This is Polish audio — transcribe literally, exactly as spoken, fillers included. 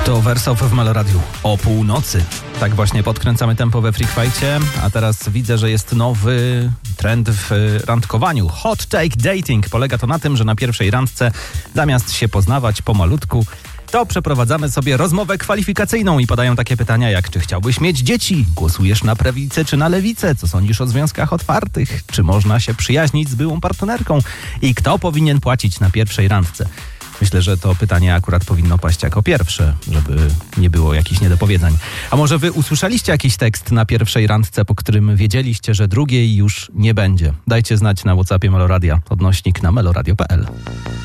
To Wersow w Meloradiu o północy. Tak właśnie podkręcamy tempo we Freak Fight'cie, a teraz widzę, że jest nowy trend w randkowaniu. Hot take dating. Polega to na tym, że na pierwszej randce zamiast się poznawać pomalutku, to przeprowadzamy sobie rozmowę kwalifikacyjną i padają takie pytania jak: czy chciałbyś mieć dzieci? Głosujesz na prawicę czy na lewicę? Co sądzisz o związkach otwartych? Czy można się przyjaźnić z byłą partnerką? I kto powinien płacić na pierwszej randce? Myślę, że to pytanie akurat powinno paść jako pierwsze, żeby nie było jakichś niedopowiedzeń. A może wy usłyszeliście jakiś tekst na pierwszej randce, po którym wiedzieliście, że drugiej już nie będzie? Dajcie znać na WhatsAppie Meloradia, odnośnik na meloradio kropka p l.